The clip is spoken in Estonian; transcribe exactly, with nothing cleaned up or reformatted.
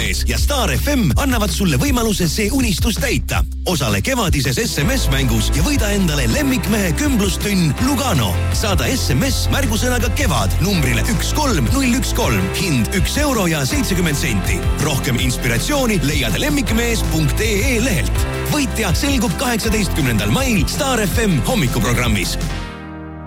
Lemmikmees ja Star F M annavad sulle võimaluse see unistus täita. Osale kevadises S M S-mängus ja võida endale Lemmikmehe kümblustünn Lugano. Saada S M S märgusõnaga kevad numbrile üks kolm null üks kolm. Hind üks euro ja seitsekümmend senti. Rohkem inspiratsiooni leiad lemmikmees punkt ee lehelt. Võitja selgub kaheksateistkümnendal mail Star F M hommikuprogrammis.